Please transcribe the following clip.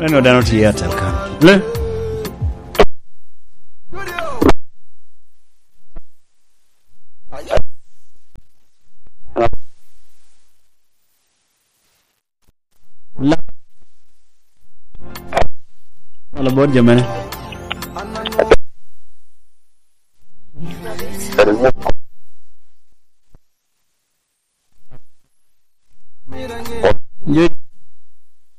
Neno dano ti Airtel kan. Le? Wala bod jamane.